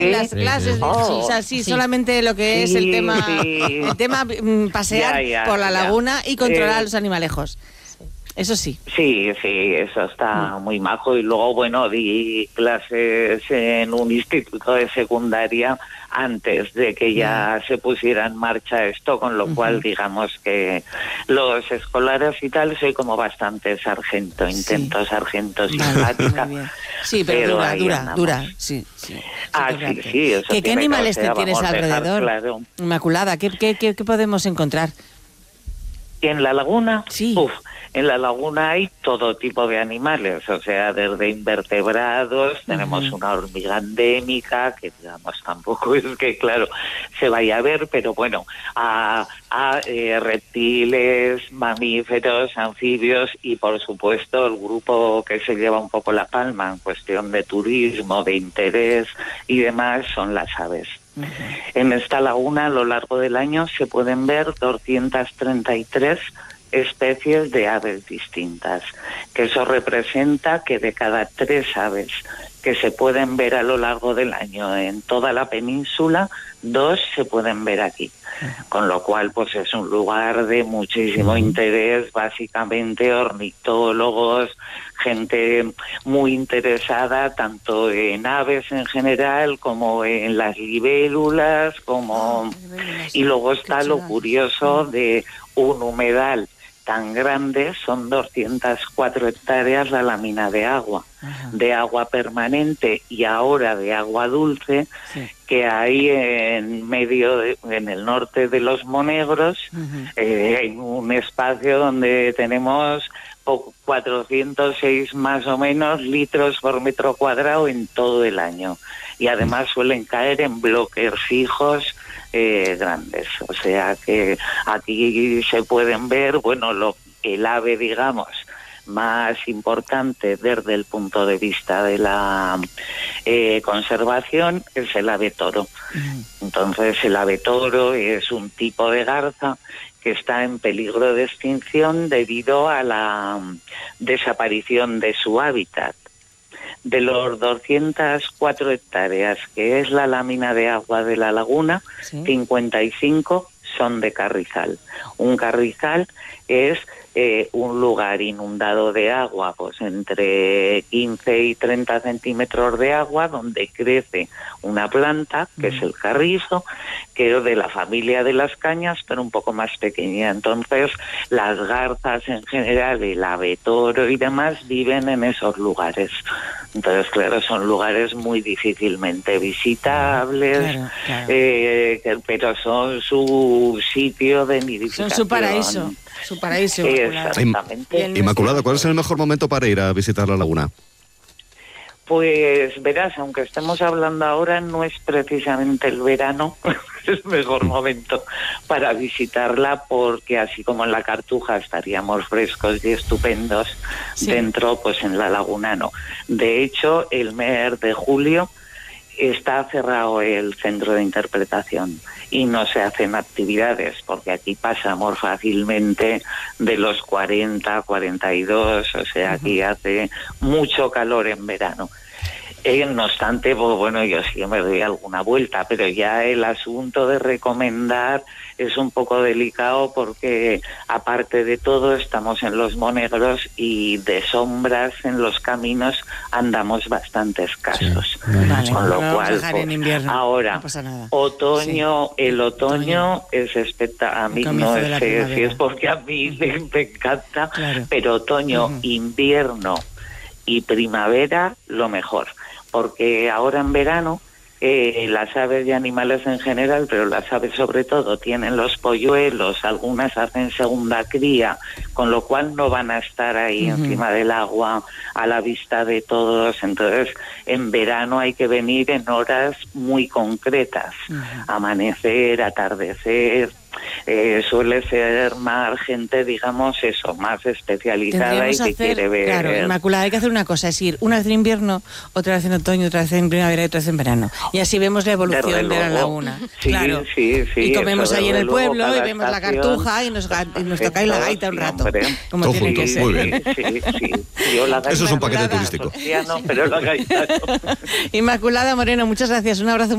las clases, sí, solamente lo que es el tema pasear por la laguna y controlar a los animalejos. Eso sí. Sí, eso está muy majo. Y luego, bueno, di clases en un instituto de secundaria antes de que ya se pusiera en marcha esto, con lo cual, digamos que los escolares y tal, soy como bastante sargento, intento sargento simpática. Sí, pero dura. Sí. Sí. ¿Qué animales te tienes alrededor? Claro. Inmaculada, ¿qué podemos encontrar? ¿En la laguna? Sí. En la laguna hay todo tipo de animales, o sea, desde invertebrados, tenemos una hormiga endémica, que digamos tampoco es que, claro, se vaya a ver, pero bueno, a reptiles, mamíferos, anfibios y, por supuesto, el grupo que se lleva un poco la palma en cuestión de turismo, de interés y demás, son las aves. En esta laguna, a lo largo del año, se pueden ver 233 especies de aves distintas, que eso representa que de cada 3 aves que se pueden ver a lo largo del año en toda la península, 2 se pueden ver aquí. Con lo cual, pues es un lugar de muchísimo interés, básicamente ornitólogos, gente muy interesada tanto en aves en general como en las libélulas, y luego está lo curioso de un humedal tan grande, son 204 hectáreas la lámina de agua permanente y ahora de agua dulce, que hay en el norte de los Monegros, en un espacio donde tenemos 406 más o menos litros por metro cuadrado en todo el año. Y además suelen caer en bloques fijos grandes. O sea que aquí se pueden ver, el ave, digamos, más importante desde el punto de vista de la conservación es el ave toro. Entonces el ave toro es un tipo de garza que está en peligro de extinción debido a la desaparición de su hábitat. De los 204 hectáreas, que es la lámina de agua de la laguna, 55 son de carrizal. Un carrizal es un lugar inundado de agua, pues entre 15 y 30 centímetros de agua, donde crece una planta, que es el carrizo, que es de la familia de las cañas, pero un poco más pequeña. Entonces, las garzas en general, el ave toro y demás, viven en esos lugares. Entonces, claro, son lugares muy difícilmente visitables, pero son su sitio de nidificación. Son su paraíso. Exactamente. Inmaculada, ¿cuál es el mejor momento para ir a visitar la laguna? Pues verás, aunque estemos hablando ahora, no es precisamente el verano el mejor momento para visitarla, porque así como en la Cartuja estaríamos frescos y estupendos, dentro, pues en la laguna no. De hecho, el mes de julio está cerrado el centro de interpretación y no se hacen actividades, porque aquí pasamos fácilmente de los 40, 42, o sea, aquí hace mucho calor en verano. No obstante, pues yo sí me doy alguna vuelta, pero ya el asunto de recomendar es un poco delicado, porque aparte de todo estamos en los Monegros y de sombras en los caminos andamos bastante escasos. Con lo cual, en invierno, ahora, no pasa nada. El otoño es espectacular. A mí no sé si es porque a mí me encanta, pero otoño, invierno y primavera, lo mejor. Porque ahora en verano las aves y animales en general, pero las aves sobre todo, tienen los polluelos, algunas hacen segunda cría, con lo cual no van a estar ahí encima del agua a la vista de todos. Entonces, en verano hay que venir en horas muy concretas, amanecer, atardecer. Suele ser más gente, digamos, más especializada y que quiere ver. Claro, Inmaculada, hay que hacer una cosa, es ir una vez en invierno, otra vez en otoño, otra vez en primavera y otra vez en verano. Y así vemos la evolución de la laguna. Claro. Y comemos ahí en el pueblo y vemos la Cartuja y nos tocáis la gaita un rato. Como todo tiene junto, que ser. muy bien. Yo la gaita, eso es un paquete turístico. Pero la gaita no. Inmaculada Moreno, muchas gracias. Un abrazo.